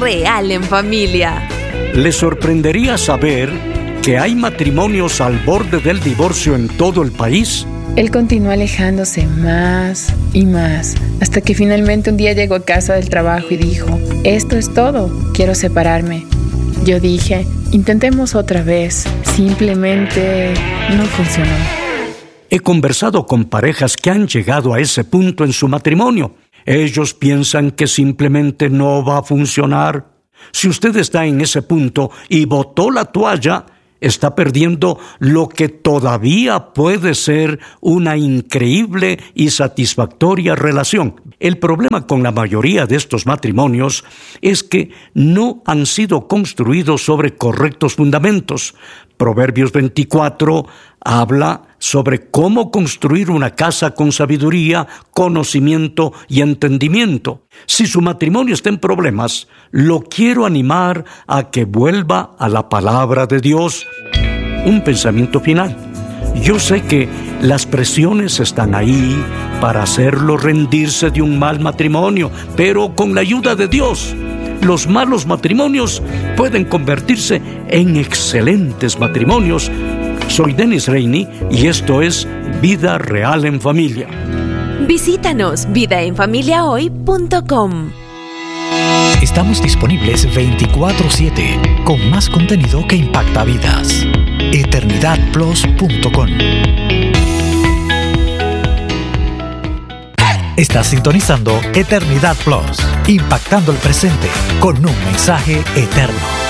real en familia. Les sorprendería saber que hay matrimonios al borde del divorcio en todo el país. Él continuó alejándose más y más, hasta que finalmente un día llegó a casa del trabajo y dijo: esto es todo, quiero separarme. Yo dije: intentemos otra vez. Simplemente no funcionó. He conversado con parejas que han llegado a ese punto en su matrimonio. Ellos piensan que simplemente no va a funcionar. Si usted está en ese punto y botó la toalla, está perdiendo lo que todavía puede ser una increíble y satisfactoria relación. El problema con la mayoría de estos matrimonios es que no han sido construidos sobre correctos fundamentos. Proverbios 24 habla sobre cómo construir una casa con sabiduría, conocimiento y entendimiento. Si su matrimonio está en problemas, lo quiero animar a que vuelva a la palabra de Dios. Un pensamiento final. Yo sé que las presiones están ahí para hacerlo rendirse de un mal matrimonio, pero con la ayuda de Dios, los malos matrimonios pueden convertirse en excelentes matrimonios. Soy Dennis Rainey y esto es Vida Real en Familia. Visítanos vidaenfamiliahoy.com. Estamos disponibles 24/7 con más contenido que impacta vidas. eternidadplus.com. Estás sintonizando Eternidad Plus, impactando el presente con un mensaje eterno.